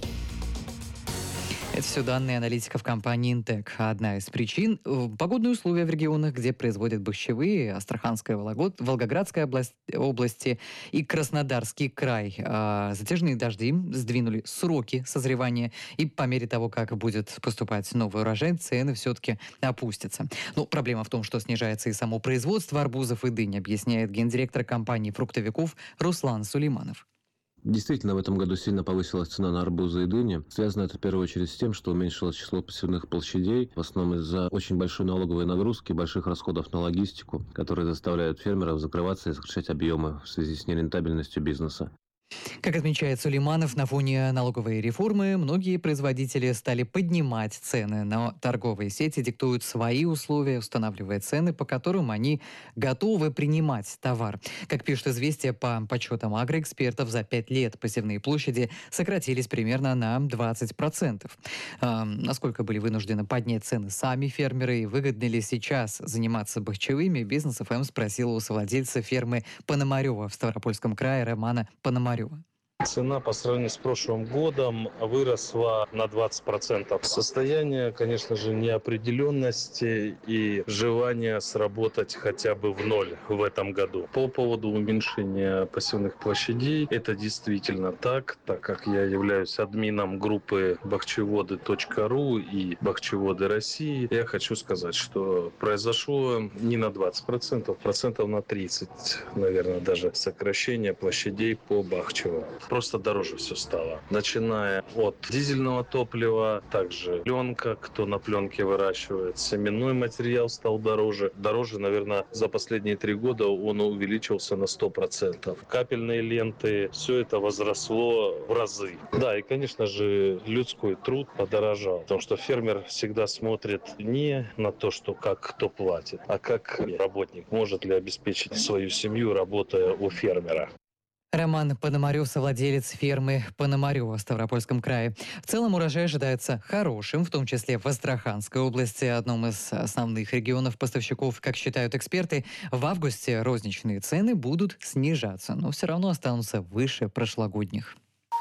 Это все данные аналитиков компании «Интек». Одна из причин – погодные условия в регионах, где производят борщевые, Астраханская, Волгоградская области и Краснодарский край. Затяжные дожди сдвинули сроки созревания, и по мере того, как будет поступать новый урожай, цены все-таки опустятся. Но проблема в том, что снижается и само производство арбузов и дынь, объясняет гендиректор компании фруктовиков Руслан Сулейманов. Действительно, в этом году сильно повысилась цена на арбузы и дыни. Связано это в первую очередь с тем, что уменьшилось число посевных площадей, в основном из-за очень большой налоговой нагрузки, больших расходов на логистику, которые заставляют фермеров закрываться и сокращать объемы в связи с нерентабельностью бизнеса. Как отмечает Сулейманов, на фоне налоговой реформы многие производители стали поднимать цены, но торговые сети диктуют свои условия, устанавливая цены, по которым они готовы принимать товар. Как пишет «Известия», по подсчетам агроэкспертов, за 5 лет посевные площади сократились примерно на 20%. Насколько были вынуждены поднять цены сами фермеры и выгодно ли сейчас заниматься борщевыми, Бизнес ФМ спросил у совладельца фермы Пономарева в Ставропольском крае Романа Пономарева. Цена по сравнению с прошлым годом выросла на 20%. Состояние, конечно же, неопределенности и желание сработать хотя бы в ноль в этом году. По поводу уменьшения посевных площадей, это действительно так как я являюсь админом группы бахчеводы.ру и Бахчеводы России, я хочу сказать, что произошло не на 20%, процентов на 30%, наверное, даже сокращение площадей по Бахчеву. Просто дороже все стало. Начиная от дизельного топлива, также пленка, кто на пленке выращивает, семенной материал стал дороже. Дороже, наверное, за последние 3 года он увеличился на 100%. Капельные ленты, все это возросло в разы. Да, и, конечно же, людской труд подорожал, потому что фермер всегда смотрит не на то, что как кто платит, а как работник может ли обеспечить свою семью, работая у фермера. Роман Пономарев, совладелец фермы Пономарева в Ставропольском крае. В целом урожай ожидается хорошим, в том числе в Астраханской области, одном из основных регионов поставщиков. Как считают эксперты, в августе розничные цены будут снижаться, но все равно останутся выше прошлогодних.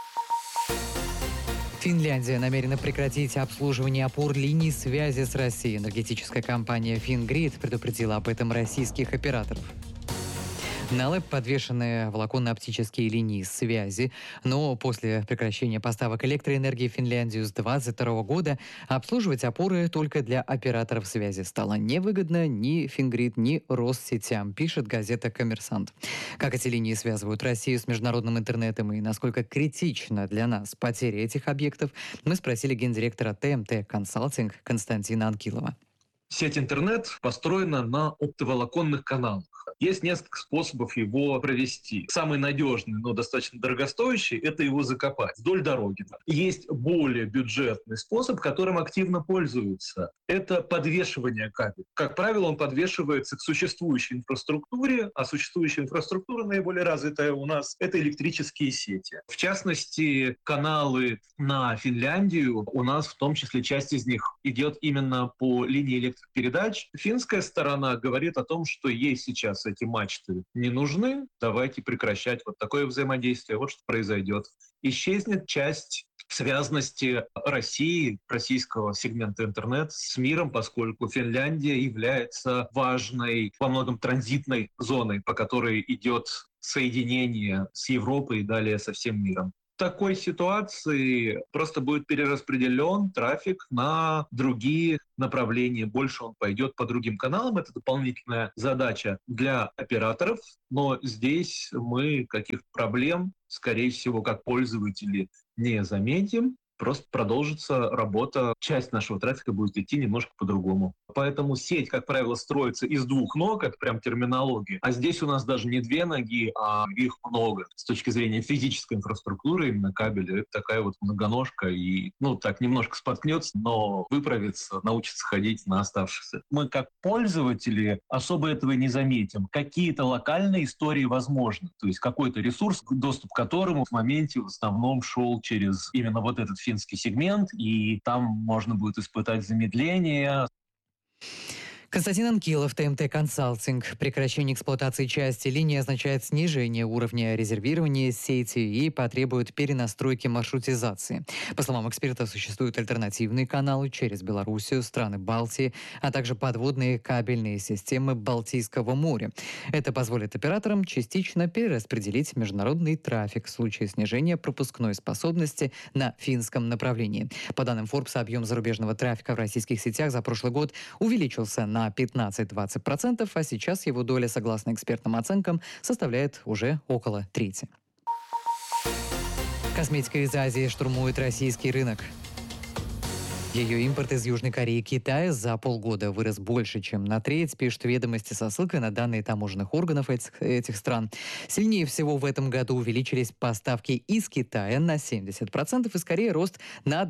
Финляндия намерена прекратить обслуживание опор линий связи с Россией. Энергетическая компания «Фингрид» предупредила об этом российских операторов. На ЛЭП подвешены волоконно-оптические линии связи, но после прекращения поставок электроэнергии в Финляндию с 2022 года обслуживать опоры только для операторов связи стало невыгодно ни Фингрид, ни Россетям, пишет газета «Коммерсант». Как эти линии связывают Россию с международным интернетом и насколько критична для нас потеря этих объектов, мы спросили гендиректора ТМТ «Консалтинг» Константина Анкилова. Сеть интернет построена на оптоволоконных каналах. Есть несколько способов его провести. Самый надежный, но достаточно дорогостоящий – это его закопать вдоль дороги. Есть более бюджетный способ, которым активно пользуются. Это подвешивание кабеля. Как правило, он подвешивается к существующей инфраструктуре, а существующая инфраструктура наиболее развитая у нас – это электрические сети. В частности, каналы на Финляндию у нас, в том числе, часть из них идет именно по линии электропередач. Финская сторона говорит о том, что ей сейчас эти мачты не нужны, давайте прекращать вот такое взаимодействие, вот что произойдет. Исчезнет часть связности России, российского сегмента интернет с миром, поскольку Финляндия является важной, во многом транзитной зоной, по которой идет соединение с Европой и далее со всем миром. В такой ситуации просто будет перераспределен трафик на другие направления. Больше он пойдет по другим каналам. Это дополнительная задача для операторов. Но здесь мы каких проблем, скорее всего, как пользователи, не заметим. Просто продолжится работа. Часть нашего трафика будет идти немножко по-другому. Поэтому сеть, как правило, строится из двух ног, это прям терминология. А здесь у нас даже не две ноги, а их много. С точки зрения физической инфраструктуры, именно кабеля, это такая вот многоножка. И, так немножко споткнется, но выправится, научится ходить на оставшихся. Мы, как пользователи, особо этого не заметим. Какие-то локальные истории возможны. То есть какой-то ресурс, доступ к которому в моменте в основном шел через именно вот этот финский сегмент, и там можно будет испытать замедление. Константин Анкилов, ТМТ Консалтинг. Прекращение эксплуатации части линии означает снижение уровня резервирования сети и потребует перенастройки маршрутизации. По словам экспертов, существуют альтернативные каналы через Белоруссию, страны Балтии, а также подводные кабельные системы Балтийского моря. Это позволит операторам частично перераспределить международный трафик в случае снижения пропускной способности на финском направлении. По данным Forbes, объем зарубежного трафика в российских сетях за прошлый год увеличился на 15-20%, а сейчас его доля, согласно экспертным оценкам, составляет уже около трети. Косметика из Азии штурмует российский рынок. Ее импорт из Южной Кореи и Китая за полгода вырос больше, чем на треть, пишут «Ведомости» со ссылкой на данные таможенных органов этих стран. Сильнее всего в этом году увеличились поставки из Китая на 70% и скорее рост на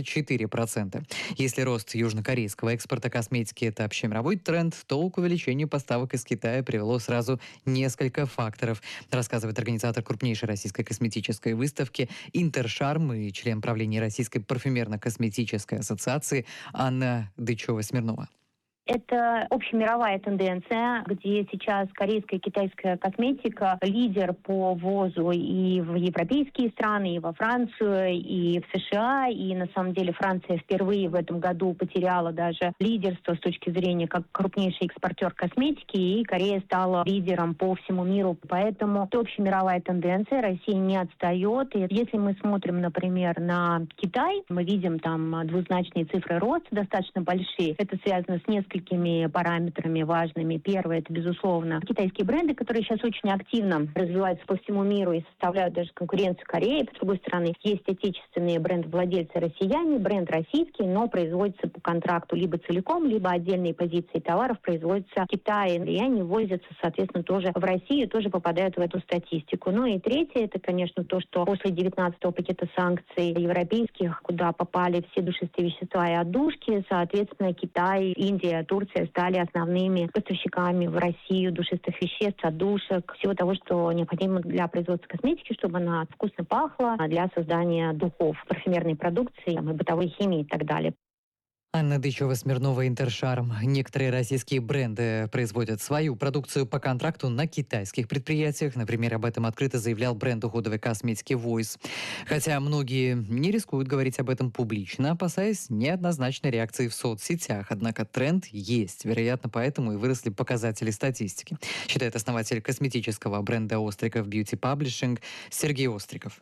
24%. Если рост южнокорейского экспорта косметики – это общемировой тренд, то к увеличению поставок из Китая привело сразу несколько факторов, рассказывает организатор крупнейшей российской косметической выставки «Интершарм» и член правления Российской парфюмерно-косметической ассоциации Анна Дычева-Смирнова. Это общемировая тенденция, где сейчас корейская и китайская косметика лидер по ввозу и в европейские страны, и во Францию, и в США. И на самом деле Франция впервые в этом году потеряла даже лидерство с точки зрения как крупнейший экспортер косметики, и Корея стала лидером по всему миру. Поэтому это общемировая тенденция, Россия не отстает. И если мы смотрим, например, на Китай, мы видим там двузначные цифры роста достаточно большие. Это связано с несколькими параметрами важными. Первое, это, безусловно, китайские бренды, которые сейчас очень активно развиваются по всему миру и составляют даже конкуренцию Корее. С другой стороны, есть отечественные брендовладельцы россияне, бренд российский, но производится по контракту либо целиком, либо отдельные позиции товаров производятся в Китае. И они возятся, соответственно, тоже в Россию, тоже попадают в эту статистику. Ну и третье, это, конечно, то, что после 19-го пакета санкций европейских, куда попали все душистые вещества и отдушки, соответственно, Китай, Индия, Турция стали основными поставщиками в Россию душистых веществ, отдушек, всего того, что необходимо для производства косметики, чтобы она вкусно пахла, для создания духов, парфюмерной продукции, и бытовой химии и так далее. Анна Дычева-Смирнова, Интершарм. Некоторые российские бренды производят свою продукцию по контракту на китайских предприятиях. Например, об этом открыто заявлял бренд уходовой косметики Voice. Хотя многие не рискуют говорить об этом публично, опасаясь неоднозначной реакции в соцсетях. Однако тренд есть. Вероятно, поэтому и выросли показатели статистики, считает основатель косметического бренда Остриков Beauty Publishing Сергей Остриков.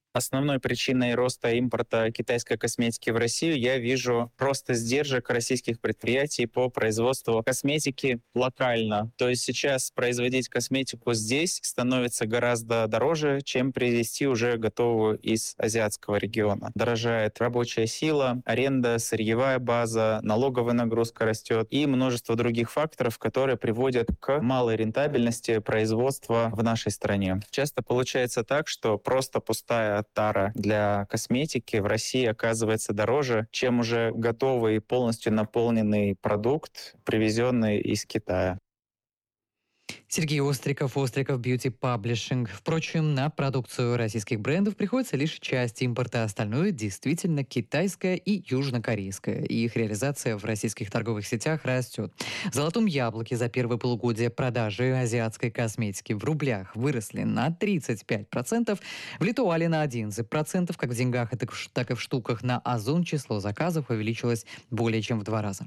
Основной причиной роста импорта китайской косметики в Россию я вижу рост издержек российских предприятий по производству косметики локально. То есть сейчас производить косметику здесь становится гораздо дороже, чем привезти уже готовую из азиатского региона. Дорожает рабочая сила, аренда, сырьевая база, налоговая нагрузка растет и множество других факторов, которые приводят к малой рентабельности производства в нашей стране. Часто получается так, что просто пустая тара для косметики в России оказывается дороже, чем уже готовый полностью наполненный продукт, привезенный из Китая. Сергей Остриков, Остриков Beauty Publishing. Впрочем, на продукцию российских брендов приходится лишь часть импорта, остальное действительно китайское и южнокорейское. И их реализация в российских торговых сетях растет. В «Золотом яблоке» за первое полугодие продажи азиатской косметики в рублях выросли на 35%, в Литуале на 11%, как в деньгах, так и в штуках. На Озон число заказов увеличилось более чем в 2 раза.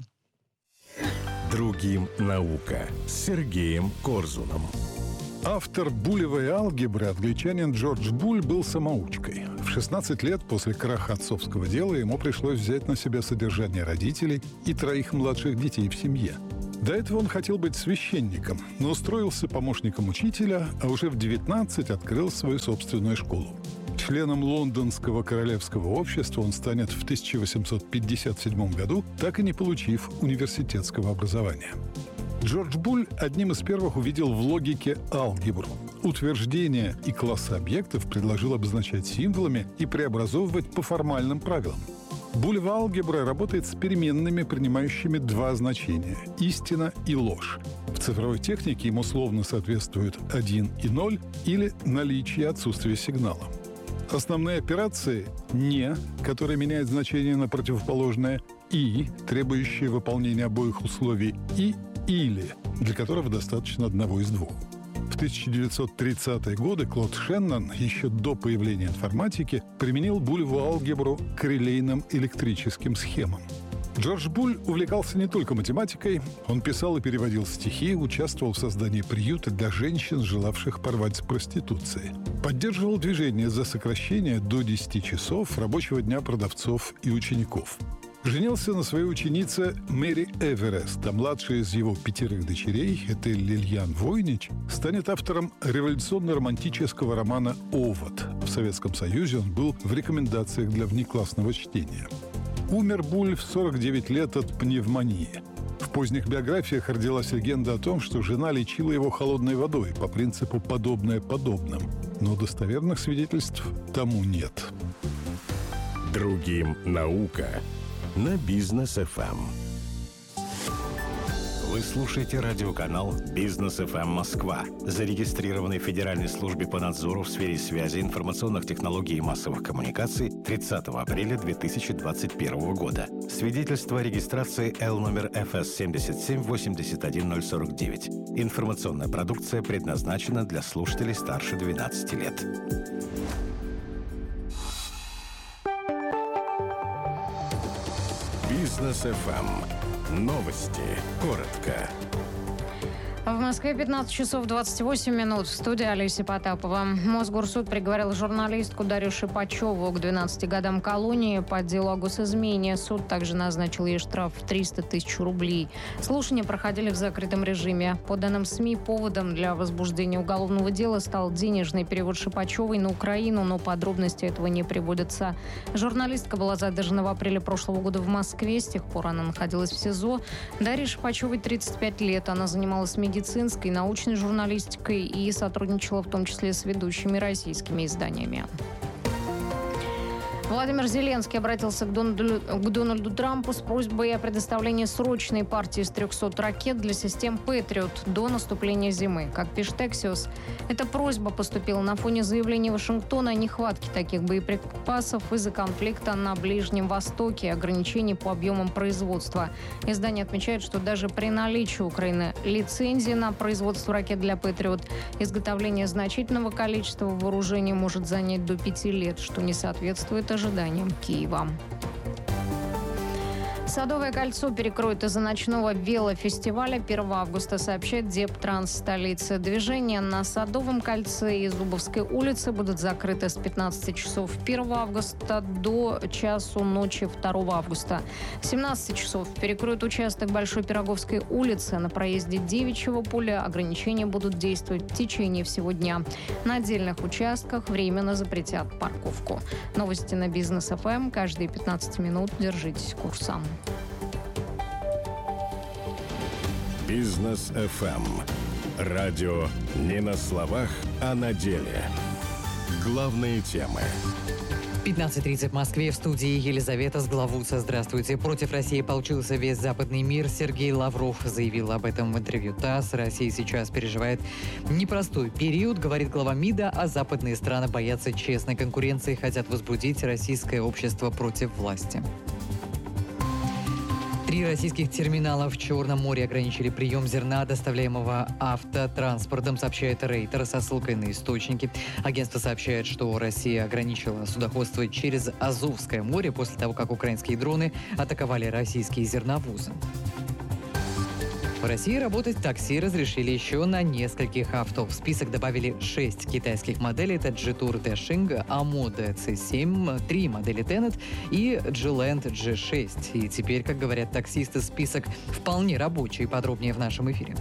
«Другим наука» с Сергеем Корзуном. Автор булевой алгебры, англичанин Джордж Буль, был самоучкой. В 16 лет после краха отцовского дела ему пришлось взять на себя содержание родителей и 3 младших детей в семье. До этого он хотел быть священником, но устроился помощником учителя, а уже в 19 открыл свою собственную школу. Членом Лондонского королевского общества он станет в 1857 году, так и не получив университетского образования. Джордж Буль одним из первых увидел в логике алгебру. Утверждения и классы объектов предложил обозначать символами и преобразовывать по формальным правилам. Булева алгебра работает с переменными, принимающими 2 значения – истина и ложь. В цифровой технике им условно соответствуют 1 и 0 или наличие и отсутствие сигнала. Основные операции – «не», которые меняют значение на противоположное, «и», требующие выполнения обоих условий, и «или», для которого достаточно одного из 2. В 1930-е годы Клод Шеннон, еще до появления информатики, применил булеву алгебру к релейным электрическим схемам. Джордж Буль увлекался не только математикой, он писал и переводил стихи, участвовал в создании приюта для женщин, желавших порвать с проституцией. Поддерживал движение за сокращение до 10 часов рабочего дня продавцов и учеников. Женился на своей ученице Мэри Эверест, а младшая из его 5 дочерей, Этель Лильян Войнич, станет автором революционно-романтического романа «Овод». В Советском Союзе он был в рекомендациях для внеклассного чтения. Умер Буль в 49 лет от пневмонии. В поздних биографиях родилась легенда о том, что жена лечила его холодной водой по принципу «подобное подобным». Но достоверных свидетельств тому нет. «Другим наука» на Бизнес ФМ. Вы слушаете радиоканал Бизнес ФМ Москва, зарегистрированный в Федеральной службе по надзору в сфере связи, информационных технологий и массовых коммуникаций 30 апреля 2021 года. Свидетельство о регистрации Л номер ФС 7781049. Информационная продукция предназначена для слушателей старше 12 лет. Бизнес ФМ. Новости. Коротко. В Москве 15 часов 28 минут. В студии Олеся Потапова. Мосгорсуд приговорил журналистку Дарью Шипачеву к 12 годам колонии по делу о госизмене. Суд также назначил ей штраф в 300 тысяч рублей. Слушания проходили в закрытом режиме. По данным СМИ, поводом для возбуждения уголовного дела стал денежный перевод Шипачевой на Украину, но подробности этого не приводятся. Журналистка была задержана в апреле прошлого года в Москве. С тех пор она находилась в СИЗО. Дарье Шипачевой 35 лет. Она занималась медицинской, научной журналистикой и сотрудничала в том числе с ведущими российскими изданиями. Владимир Зеленский обратился к Дональду Трампу с просьбой о предоставлении срочной партии из 300 ракет для систем «Патриот» до наступления зимы. Как пишет Axios, эта просьба поступила на фоне заявления Вашингтона о нехватке таких боеприпасов из-за конфликта на Ближнем Востоке и ограничений по объемам производства. Издание отмечает, что даже при наличии у Украины лицензии на производство ракет для «Патриот», изготовление значительного количества вооружений может занять до 5 лет, что не соответствует ожиданиям Киева. Садовое кольцо перекроют из-за ночного велофестиваля 1 августа, сообщает Дептранс столицы. Движение на Садовом кольце и Зубовской улице будут закрыты с 15 часов 1 августа до часу ночи 2 августа. С 17 часов перекроют участок Большой Пироговской улицы. На проезде Девичьего поля ограничения будут действовать в течение всего дня. На отдельных участках временно запретят парковку. Новости на Бизнес ФМ. Каждые 15 минут держитесь курса. Бизнес ФМ. Радио не на словах, а на деле. Главные темы. 15:30 в Москве. В студии Елизавета Сглавуца. Здравствуйте. Против России получился весь западный мир. Сергей Лавров заявил об этом в интервью ТАСС. Россия сейчас переживает непростой период, говорит глава МИДа, а западные страны боятся честной конкуренции и хотят возбудить российское общество против власти. 3 российских терминала в Черном море ограничили прием зерна, доставляемого автотранспортом, сообщает Рейтер со ссылкой на источники. Агентство сообщает, что Россия ограничила судоходство через Азовское море после того, как украинские дроны атаковали российские зерновозы. В России работать такси разрешили еще на нескольких авто. В список добавили 6 китайских моделей. Это Jetour Dashing, Amoda C7, 3 модели Tenet и G-Land G6. И теперь, как говорят таксисты, список вполне рабочий. Подробнее в нашем эфире.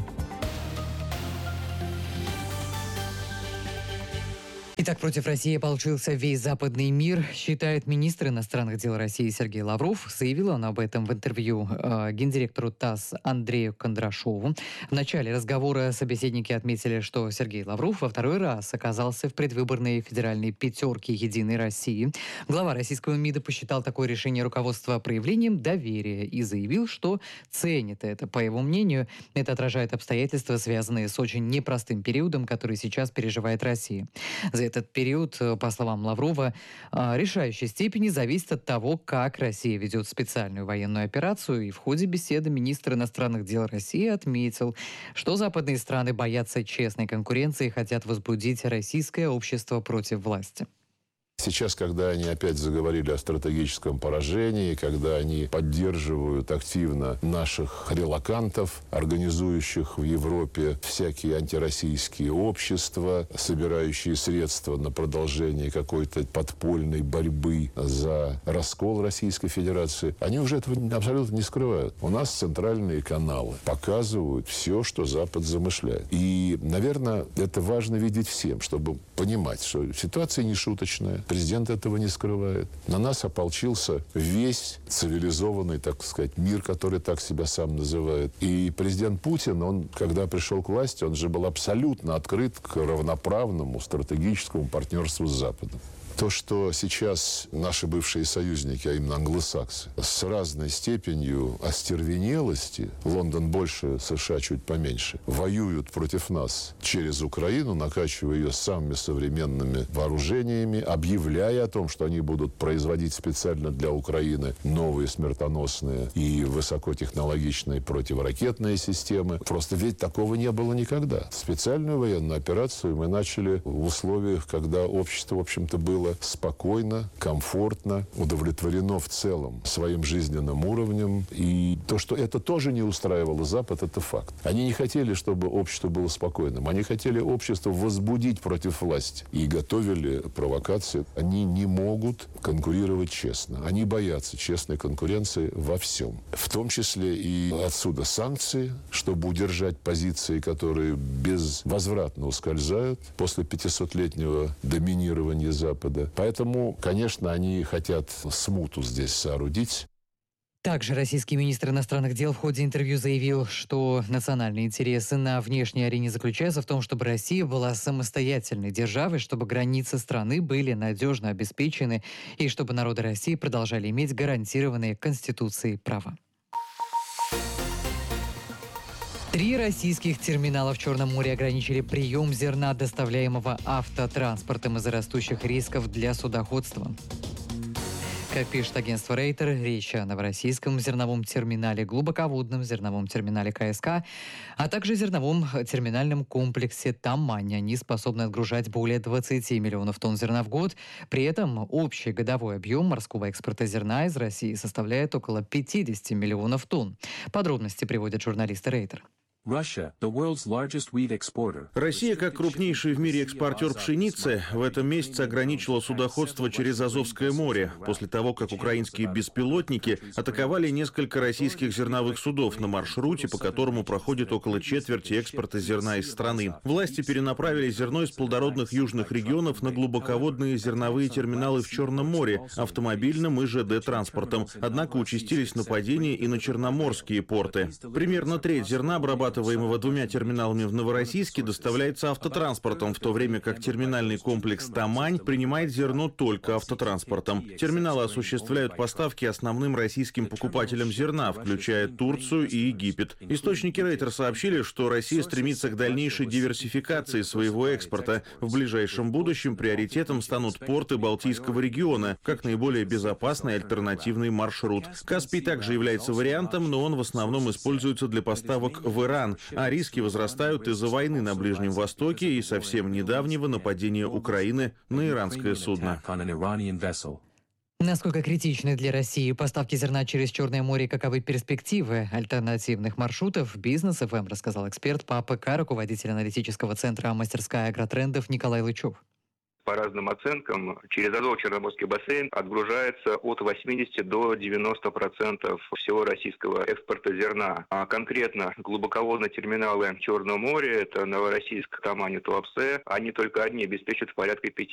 Итак, против России получился весь западный мир, считает министр иностранных дел России Сергей Лавров. Заявил он об этом в интервью гендиректору ТАСС Андрею Кондрашову. В начале разговора собеседники отметили, что Сергей Лавров во второй раз оказался в предвыборной федеральной пятерке «Единой России». Глава российского МИДа посчитал такое решение руководства проявлением доверия и заявил, что ценит это. По его мнению, это отражает обстоятельства, связанные с очень непростым периодом, который сейчас переживает Россия. За этот период, по словам Лаврова, решающей степени зависит от того, как Россия ведет специальную военную операцию. И в ходе беседы министр иностранных дел России отметил, что западные страны боятся честной конкуренции и хотят возбудить российское общество против власти. Сейчас, когда они опять заговорили о стратегическом поражении, когда они поддерживают активно наших релокантов, организующих в Европе всякие антироссийские общества, собирающие средства на продолжение какой-то подпольной борьбы за раскол Российской Федерации, они уже этого абсолютно не скрывают. У нас центральные каналы показывают все, что Запад замышляет. И, наверное, это важно видеть всем, чтобы понимать, что ситуация не шуточная. Президент этого не скрывает. На нас ополчился весь цивилизованный, так сказать, мир, который так себя сам называет. И президент Путин, он, когда пришел к власти, он же был абсолютно открыт к равноправному стратегическому партнерству с Западом. То, что сейчас наши бывшие союзники, а именно англосаксы, с разной степенью остервенелости, Лондон больше, США чуть поменьше, воюют против нас через Украину, накачивая ее самыми современными вооружениями, объявляя о том, что они будут производить специально для Украины новые смертоносные и высокотехнологичные противоракетные системы. Просто ведь такого не было никогда. Специальную военную операцию мы начали в условиях, когда общество, в общем-то, было спокойно, комфортно, удовлетворено в целом своим жизненным уровнем. И то, что это тоже не устраивало Запад, это факт. Они не хотели, чтобы общество было спокойным. Они хотели общество возбудить против власти. И готовили провокации. Они не могут конкурировать честно. Они боятся честной конкуренции во всем. В том числе и отсюда санкции, чтобы удержать позиции, которые безвозвратно ускользают после 500-летнего доминирования Запада. Поэтому, конечно, они хотят смуту здесь соорудить. Также российский министр иностранных дел в ходе интервью заявил, что национальные интересы на внешней арене заключаются в том, чтобы Россия была самостоятельной державой, чтобы границы страны были надежно обеспечены и чтобы народы России продолжали иметь гарантированные Конституцией права. 3 российских терминала в Черном море ограничили прием зерна, доставляемого автотранспортом из-за растущих рисков для судоходства. Как пишет агентство Рейтер, речь о новороссийском зерновом терминале, глубоководном зерновом терминале КСК, а также зерновом терминальном комплексе Тамань. Они способны отгружать более 20 миллионов тонн зерна в год. При этом общий годовой объем морского экспорта зерна из России составляет около 50 миллионов тонн. Подробности приводят журналисты Рейтер. Россия, как крупнейший в мире экспортер пшеницы, в этом месяце ограничила судоходство через Азовское море после того, как украинские беспилотники атаковали несколько российских зерновых судов на маршруте, по которому проходит около четверти экспорта зерна из страны. Власти перенаправили зерно из плодородных южных регионов на глубоководные зерновые терминалы в Черном море, автомобильным и ЖД-транспортом. Однако участились нападения и на черноморские порты. Примерно треть зерна, обрабатываемого двумя терминалами в Новороссийске, доставляется автотранспортом, в то время как терминальный комплекс «Тамань» принимает зерно только автотранспортом. Терминалы осуществляют поставки основным российским покупателям зерна, включая Турцию и Египет. Источники Рейтер сообщили, что Россия стремится к дальнейшей диверсификации своего экспорта. В ближайшем будущем приоритетом станут порты Балтийского региона, как наиболее безопасный альтернативный маршрут. Каспий также является вариантом, но он в основном используется для поставок в Иран, а риски возрастают из-за войны на Ближнем Востоке и совсем недавнего нападения Украины на иранское судно. Насколько критичны для России поставки зерна через Черное море, каковы перспективы альтернативных маршрутов, Бизнес ФМ рассказал эксперт по АПК, руководитель аналитического центра «Мастерская агротрендов» Николай Лычев. По разным оценкам, через Азово-Черноморский бассейн отгружается от 80 до 90% всего российского экспорта зерна. А конкретно глубоководные терминалы Черного моря, это Новороссийск, Тамань и Туапсе, они только одни обеспечат порядка